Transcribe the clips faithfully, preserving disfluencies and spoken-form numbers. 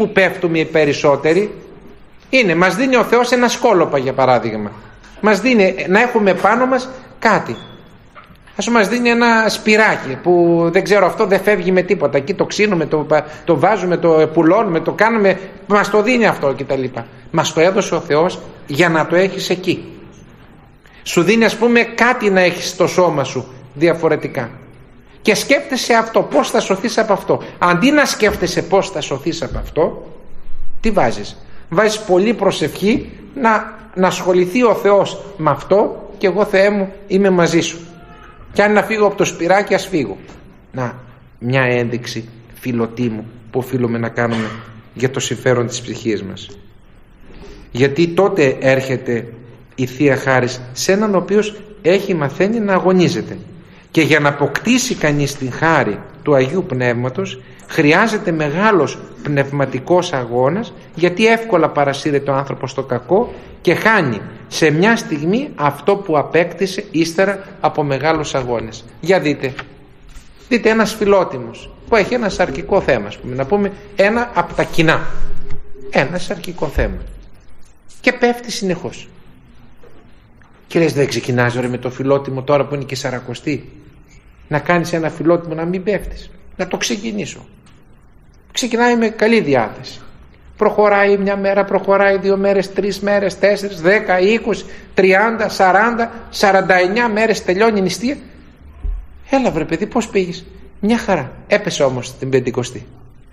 που πέφτουμε οι περισσότεροι είναι, μας δίνει ο Θεός ένα σκόλοπα για παράδειγμα, μας δίνει να έχουμε πάνω μας κάτι, ας μας δίνει ένα σπυράκι που δεν ξέρω, αυτό δεν φεύγει με τίποτα, εκεί το ξύνουμε, το, το βάζουμε, το πουλώνουμε, το κάνουμε, μας το δίνει αυτό κτλ. Μας το έδωσε ο Θεός για να το έχεις εκεί. Σου δίνει ας πούμε κάτι να έχεις στο σώμα σου διαφορετικά και σκέφτεσαι αυτό, πώς θα σωθείς από αυτό. Αντί να σκέφτεσαι πώς θα σωθείς από αυτό, τι βάζεις? Βάζεις πολύ προσευχή να, να ασχοληθεί ο Θεός με αυτό και εγώ, Θεέ μου, είμαι μαζί σου. Και αν να φύγω από το σπυράκι, ας φύγω. Να, μια ένδειξη φιλοτίμου που οφείλουμε να κάνουμε για το συμφέρον της ψυχής μας. Γιατί τότε έρχεται η Θεία Χάρις σε έναν ο οποίος έχει μαθαίνει να αγωνίζεται. Και για να αποκτήσει κανείς την χάρη του Αγίου Πνεύματος χρειάζεται μεγάλος πνευματικός αγώνας, γιατί εύκολα παρασύρεται ο άνθρωπος στο κακό και χάνει σε μια στιγμή αυτό που απέκτησε ύστερα από μεγάλους αγώνες. Για δείτε, δείτε ένας φιλότιμος που έχει ένα σαρκικό θέμα, ας πούμε, να πούμε ένα από τα κοινά, ένα σαρκικό θέμα και πέφτει συνεχώς. Και λες, δεν ξεκινάς ρε με το φιλότιμο τώρα που είναι και σαρακοστή, να κάνεις ένα φιλότιμο να μην πέφτεις? Να το ξεκινήσω. Ξεκινάει με καλή διάθεση. Προχωράει μια μέρα, προχωράει δύο μέρες, τρεις μέρες, τέσσερις, δέκα, είκοσι, τριάντα, σαράντα, σαράντα εννιά μέρες, τελειώνει η νηστεία. Έλα βρε παιδί, πώς πήγες? Μια χαρά. Έπεσε όμως την Πεντηκοστή.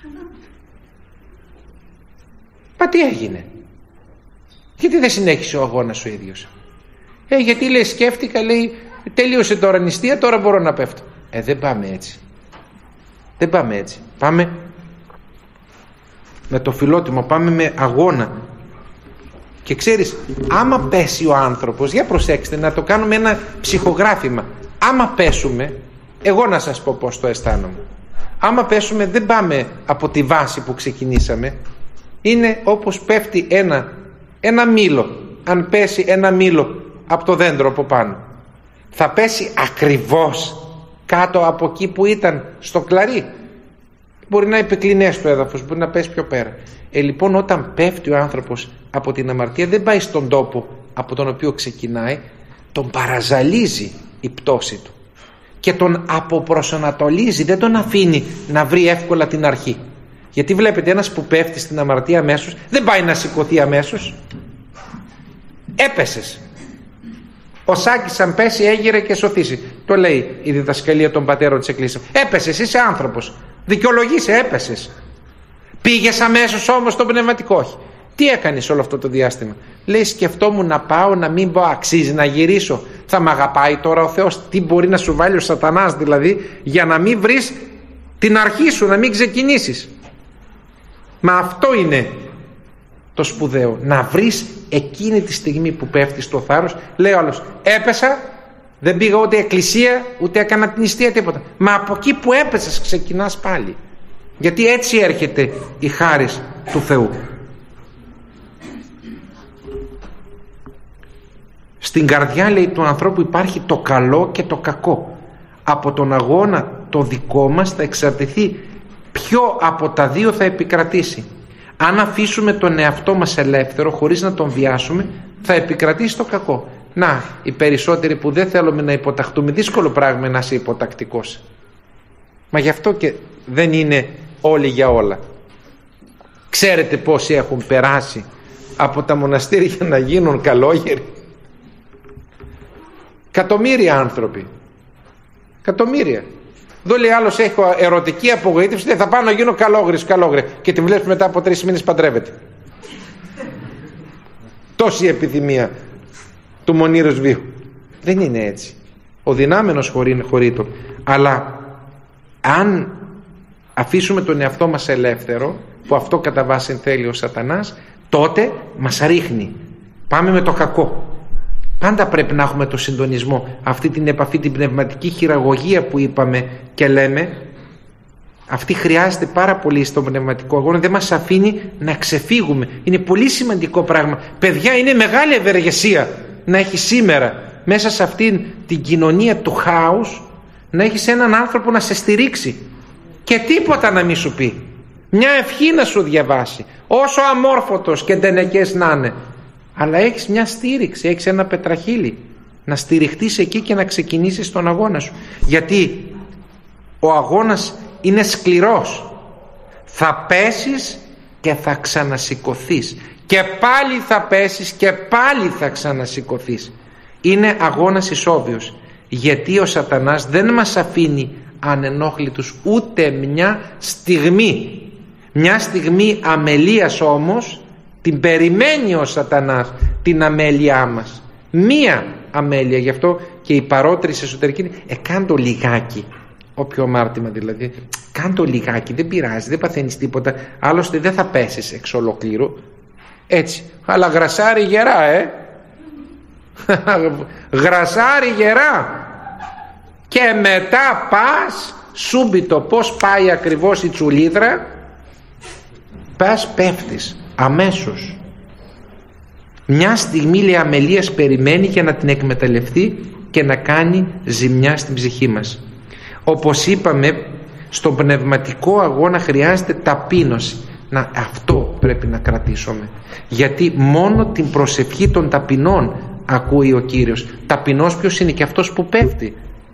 Μα τι έγινε? Γιατί δεν συνέχισε ο αγώνας ο ίδιος? Ε, γιατί λέει, σκέφτηκα, λέει, τελείωσε τώρα η νηστεία, τώρα μπορώ να πέφτω. Ε, δεν πάμε έτσι. Δεν πάμε έτσι. Πάμε με το φιλότιμο, πάμε με αγώνα. Και ξέρεις, άμα πέσει ο άνθρωπος, για προσέξτε, να το κάνουμε ένα ψυχογράφημα. Άμα πέσουμε, εγώ να σας πω πώς το αισθάνομαι. Άμα πέσουμε, δεν πάμε από τη βάση που ξεκινήσαμε. Είναι όπως πέφτει ένα, ένα μήλο. Αν πέσει ένα μήλο από το δέντρο από πάνω, θα πέσει ακριβώς κάτω από εκεί που ήταν στο κλαρί? Μπορεί να επικλινές το έδαφος, μπορεί να πέσει πιο πέρα. Ε, λοιπόν, όταν πέφτει ο άνθρωπος από την αμαρτία, δεν πάει στον τόπο από τον οποίο ξεκινάει, τον παραζαλίζει η πτώση του και τον αποπροσανατολίζει, δεν τον αφήνει να βρει εύκολα την αρχή. Γιατί βλέπετε, ένας που πέφτει στην αμαρτία αμέσως δεν πάει να σηκωθεί αμέσως. Έπεσες. Ο Σάκης αν πέσει έγειρε και σωθήσει. Το λέει η διδασκαλία των πατέρων της Εκκλήσιας. Έπεσες, είσαι άνθρωπος. Δικαιολογείσαι, έπεσες. Πήγες αμέσως όμως στο πνευματικό? Όχι. Τι έκανες όλο αυτό το διάστημα? Λέει, σκεφτόμουν να πάω, να μην πω, αξίζει να γυρίσω. Θα μ' αγαπάει τώρα ο Θεός? Τι μπορεί να σου βάλει ο σατανάς δηλαδή για να μην βρεις την αρχή σου, να μην ξεκινήσεις? Μα αυτό είναι το σπουδαίο, να βρεις εκείνη τη στιγμή που πέφτεις στο θάρρος. Λέει ο άλλος, έπεσα, δεν πήγα ούτε εκκλησία, ούτε έκανα την νηστεία, τίποτα. Μα από εκεί που έπεσες ξεκινάς πάλι. Γιατί έτσι έρχεται η χάρις του Θεού. Στην καρδιά, λέει, του ανθρώπου υπάρχει το καλό και το κακό. Από τον αγώνα το δικό μας θα εξαρτηθεί ποιο από τα δύο θα επικρατήσει. Αν αφήσουμε τον εαυτό μας ελεύθερο χωρίς να τον βιάσουμε, θα επικρατήσει το κακό. Να, οι περισσότεροι που δεν θέλουμε να υποταχτούμε, δύσκολο πράγμα να είσαι υποτακτικός. Μα γι' αυτό και δεν είναι όλοι για όλα. Ξέρετε πόσοι έχουν περάσει από τα μοναστήρια να γίνουν καλόγεροι? Εκατομμύρια άνθρωποι. Εκατομμύρια. Εδώ λέει άλλος, έχω ερωτική απογοήτευση, δεν θα πάω να γίνω καλόγρης, καλόγρη. Και τη βλέπεις μετά από τρεις μήνες παντρεύεται. Τόση επιθυμία του μονήρους βίου. Δεν είναι έτσι. Ο δυνάμενος χωρεί, χωρεί το. Αλλά αν αφήσουμε τον εαυτό μας ελεύθερο, που αυτό κατά βάση θέλει ο σατανάς, τότε μας ρίχνει. Πάμε με το κακό. Πάντα πρέπει να έχουμε το συντονισμό, αυτή την επαφή, την πνευματική χειραγωγία που είπαμε και λέμε. Αυτή χρειάζεται πάρα πολύ στον πνευματικό αγώνα, δεν μας αφήνει να ξεφύγουμε. Είναι πολύ σημαντικό πράγμα. Παιδιά, είναι μεγάλη ευεργεσία να έχει σήμερα μέσα σε αυτήν την κοινωνία του χάους, να έχεις έναν άνθρωπο να σε στηρίξει και τίποτα να μην σου πει. μια ευχή να σου διαβάσει, όσο αμόρφωτος και ντενεκές να είναι, αλλά έχεις μια στήριξη, έχεις ένα πετραχύλι να στηριχτείς εκεί και να ξεκινήσεις τον αγώνα σου, γιατί ο αγώνας είναι σκληρός. Θα πέσεις και θα ξανασηκωθείς και πάλι θα πέσεις και πάλι θα ξανασηκωθείς. Είναι αγώνας ισόβιος, γιατί ο σατανάς δεν μας αφήνει ανενόχλητους ούτε μια στιγμή. Μια στιγμή αμελίας όμως την περιμένει ο σατανάς, την αμέλειά μας. Μία αμέλεια, γι' αυτό και η παρότριση εσωτερική είναι ε, κάντο λιγάκι, όποιο αμάρτημα δηλαδή, κάντο λιγάκι, δεν πειράζει, δεν παθαίνεις τίποτα, άλλωστε δεν θα πέσεις εξ ολοκλήρου. Έτσι, αλλά γρασάρι γερά, ε γρασάρι γερά, και μετά πας σούμπιτο, πως πάει ακριβώς η τσουλίδρα, πας πέφτεις αμέσως. Μια στιγμή, λέει, αμελίας περιμένει για να την εκμεταλλευτεί και να κάνει ζημιά στην ψυχή μας. Όπως είπαμε, στον πνευματικό αγώνα χρειάζεται ταπείνωση. Να, αυτό πρέπει να κρατήσουμε, γιατί μόνο την προσευχή των ταπεινών ακούει ο Κύριος. Ταπεινός ποιος είναι? Και αυτός που πέφτει,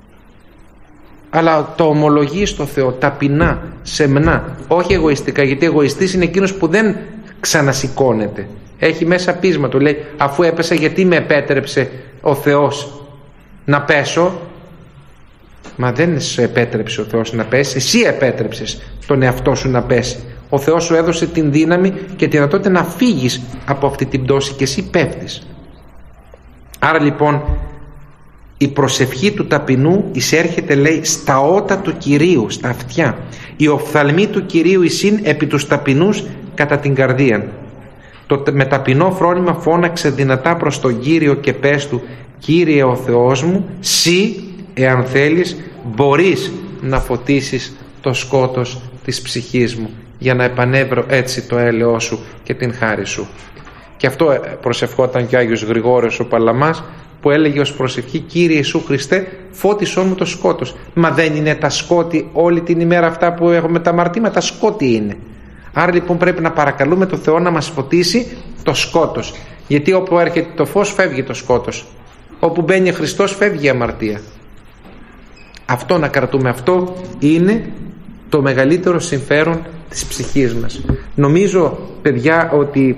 αλλά το ομολογεί στο Θεό ταπεινά, σεμνά, όχι εγωιστικά, γιατί εγωιστής είναι εκείνος που δεν ξανασηκώνεται, έχει μέσα πείσμα του, λέει αφού έπεσα γιατί με επέτρεψε ο Θεός να πέσω? Μα δεν σε επέτρεψε ο Θεός να πέσει, εσύ επέτρεψες τον εαυτό σου να πέσει. Ο Θεός σου έδωσε την δύναμη και τη δυνατότητα να φύγεις από αυτή την πτώση και εσύ πέφτεις. Άρα λοιπόν η προσευχή του ταπεινού εισέρχεται, λέει, στα ότα του Κυρίου, στα αυτιά. Η οφθαλμή του Κυρίου εισήν επί τους ταπεινούς κατά την καρδία. Το με ταπεινό φρόνημα φώναξε δυνατά προς τον Κύριο και πες του, Κύριε ο Θεός μου, σύ εάν θέλεις μπορείς να φωτίσεις το σκότος της ψυχής μου, για να επανέβρω έτσι το έλεος σου και την χάρη σου. Και αυτό προσευχόταν και ο Άγιος Γρηγόριος ο Παλαμάς, που έλεγε ως προσευχή, Κύριε Ιησού Χριστέ, φώτισό μου το σκότος. Μα δεν είναι τα σκότη όλη την ημέρα αυτά που έχουμε τα αμαρτήματα? Σκότη είναι. Άρα λοιπόν πρέπει να παρακαλούμε το Θεό να μας φωτίσει το σκότος, γιατί όπου έρχεται το φως φεύγει το σκότος, όπου μπαίνει ο Χριστός φεύγει η αμαρτία. Αυτό να κρατούμε, αυτό είναι το μεγαλύτερο συμφέρον της ψυχής μας. Νομίζω, παιδιά, ότι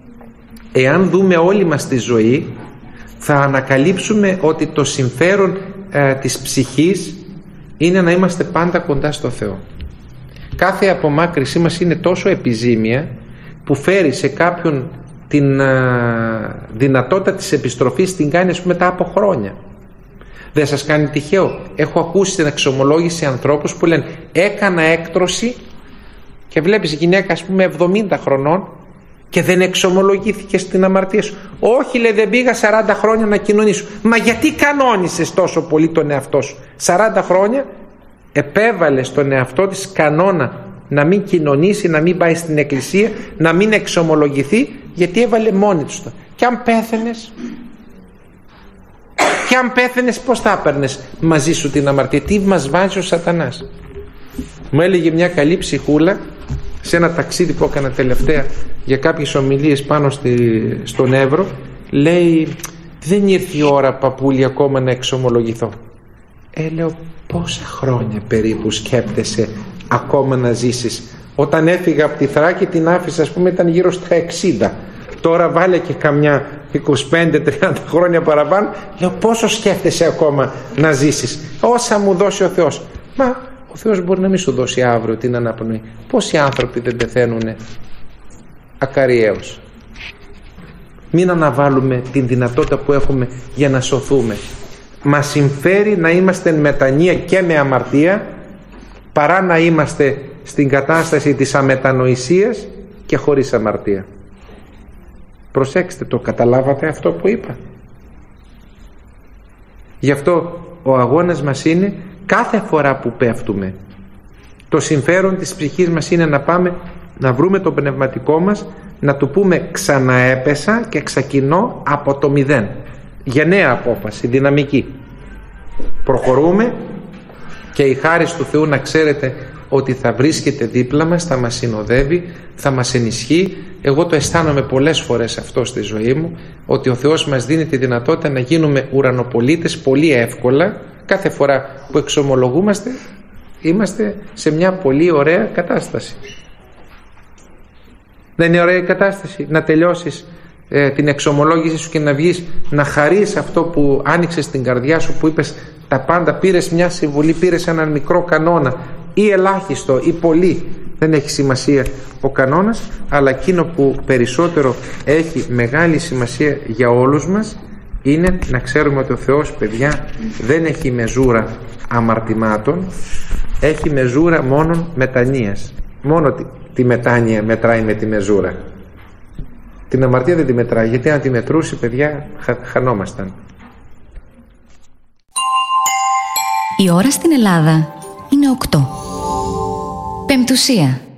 εάν δούμε όλη μας τη ζωή, θα ανακαλύψουμε ότι το συμφέρον ε, της ψυχής είναι να είμαστε πάντα κοντά στο Θεό. Κάθε απομάκρυσή μας είναι τόσο επιζήμια που φέρει σε κάποιον την ε, δυνατότητα της επιστροφής, την κάνει ας πούμε μετά από χρόνια. Δεν σας κάνει τυχαίο? Έχω ακούσει την εξομολόγηση ανθρώπους που λένε έκανα έκτρωση και βλέπεις γυναίκα ας πούμε εβδομήντα χρονών και δεν εξομολογήθηκε στην αμαρτία σου. Όχι, λέει, δεν πήγα σαράντα χρόνια να κοινωνήσω. Μα γιατί κανόνισες τόσο πολύ τον εαυτό σου? σαράντα χρόνια επέβαλε στον εαυτό της κανόνα να μην κοινωνήσει, να μην πάει στην εκκλησία, να μην εξομολογηθεί, γιατί έβαλε μόνη του. Και αν πέθαινες, και αν πέθαινες πώς θα έπαιρνες μαζί σου την αμαρτία? Τι μας βάζει ο σατανάς? Μου έλεγε μια καλή ψυχούλα σε ένα ταξίδι που έκανα τελευταία για κάποιες ομιλίες πάνω στη, στον Εύρο, λέει δεν ήρθε η ώρα παππούλη ακόμα να εξομολογηθώ. Ε, λέω, πόσα χρόνια περίπου σκέπτεσαι ακόμα να ζήσεις? Όταν έφυγα από τη Θράκη την άφησα ας πούμε ήταν γύρω στα εξήντα, τώρα βάλε και καμιά είκοσι πέντε τριάντα χρόνια παραπάνω. Λέω, πόσο σκέφτεσαι ακόμα να ζήσεις? Όσα μου δώσει ο Θεός. Μα ο Θεός μπορεί να μην σου δώσει αύριο την αναπνοή. Πόσοι άνθρωποι δεν πεθαίνουν ακαριέως? Μην αναβάλουμε την δυνατότητα που έχουμε για να σωθούμε. Μας συμφέρει να είμαστε εν μετανία και με αμαρτία, παρά να είμαστε στην κατάσταση της αμετανοησίας και χωρίς αμαρτία. Προσέξτε, το καταλάβατε αυτό που είπα? Γι' αυτό ο αγώνας μας είναι κάθε φορά που πέφτουμε, το συμφέρον της ψυχής μας είναι να πάμε να βρούμε το πνευματικό μας, να του πούμε ξαναέπεσα και ξεκινώ από το μηδέν, για νέα απόφαση, δυναμική. Προχωρούμε και η χάρις του Θεού, να ξέρετε, ότι θα βρίσκεται δίπλα μας, θα μας συνοδεύει, θα μας ενισχύει. Εγώ το αισθάνομαι πολλές φορές αυτό στη ζωή μου, ότι ο Θεός μας δίνει τη δυνατότητα να γίνουμε ουρανοπολίτες πολύ εύκολα. Κάθε φορά που εξομολογούμαστε είμαστε σε μια πολύ ωραία κατάσταση. Δεν είναι ωραία η κατάσταση να τελειώσεις ε, την εξομολόγηση σου και να βγεις να χαρείς αυτό που άνοιξες στην καρδιά σου, που είπες τα πάντα, πήρες μια συμβουλή, πήρες έναν μικρό κανόνα ή ελάχιστο ή πολύ, δεν έχει σημασία ο κανόνας, αλλά εκείνο που περισσότερο έχει μεγάλη σημασία για όλους μας είναι να ξέρουμε ότι ο Θεός, παιδιά, δεν έχει μεζούρα αμαρτημάτων, έχει μεζούρα μόνον μετανοίας. Μόνο τη, τη μετάνοια μετράει με τη μεζούρα. Την αμαρτία δεν τη μετράει, γιατί αν τη μετρούσε, παιδιά, χα, χανόμασταν. Η ώρα στην Ελλάδα είναι οκτώ. Πεμπτουσία.